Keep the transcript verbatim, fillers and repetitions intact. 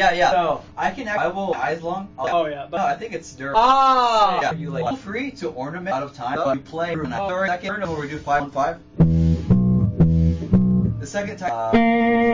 Yeah, yeah. So I can. I will eyes long. I'll, Oh yeah. But no, I think it's durable. Ah. Yeah, you like feel free to ornament out of time. So you play through an second turn where we do five on five. The second time. Uh,